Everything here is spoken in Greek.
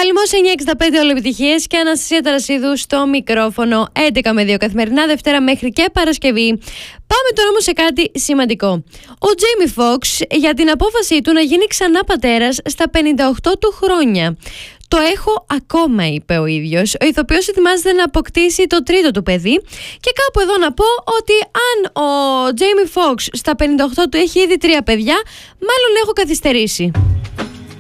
Παλαιμός 965 όλο επιτυχίες και Αναστασία Ταρασίδου στο μικρόφωνο. 11 με 2 καθημερινά, Δευτέρα μέχρι και Παρασκευή. Πάμε τώρα όμως σε κάτι σημαντικό. Ο Τζέιμι Φόξ για την απόφασή του να γίνει ξανά πατέρας στα 58 του χρόνια. Το έχω ακόμα, είπε ο ίδιος. Ο ηθοποιός ετοιμάζεται να αποκτήσει το τρίτο του παιδί. Και κάπου εδώ να πω ότι αν ο Τζέιμι Φόξ στα 58 του έχει ήδη 3 παιδιά, μάλλον έχω καθυστερήσει.